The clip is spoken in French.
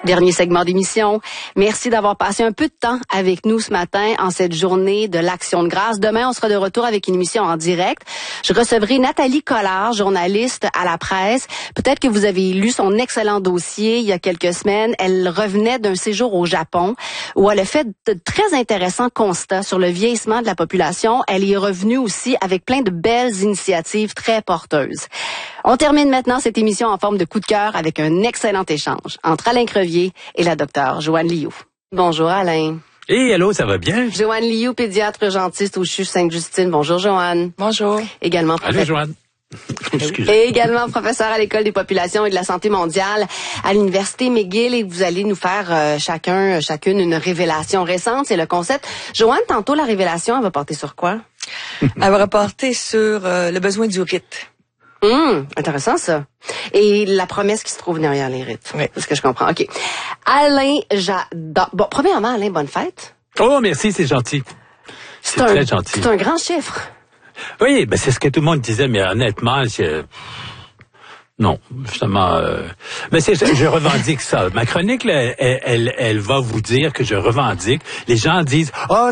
Dernier segment d'émission. Merci d'avoir passé un peu de temps avec nous ce matin en cette journée de l'Action de grâce. Demain, on sera de retour avec une émission en direct. Je recevrai Nathalie Collard, journaliste à la presse. Peut-être que vous avez lu son excellent dossier il y a quelques semaines. Elle revenait d'un séjour au Japon où elle a fait de très intéressants constats sur le vieillissement de la population. Elle y est revenue aussi avec plein de belles initiatives très porteuses. On termine maintenant cette émission en forme de coup de cœur avec un excellent échange entre Alain Crevier et la docteure Joanne Liou. Bonjour Alain. Hey, allô, ça va bien? Joanne Liou, pédiatre urgentiste au CHU Sainte-Justine. Bonjour Joanne. Bonjour. Également Allô, Joanne. Et également professeur à l'École des populations et de la santé mondiale à l'Université McGill, et vous allez nous faire chacune une révélation récente. C'est le concept. Joanne, tantôt la révélation, elle va porter sur quoi? Elle va rapporter sur le besoin du rite. Intéressant ça. Et la promesse qui se trouve derrière les rites. Oui. C'est ce que je comprends. OK. Alain, j'adore. Bon, premièrement, Alain, bonne fête. Oh, merci, c'est gentil. C'est très gentil. C'est un grand chiffre. Oui, ben c'est ce que tout le monde disait, mais honnêtement, non, justement, mais je revendique ça. Ma chronique, là, elle va vous dire que je revendique. Les gens disent,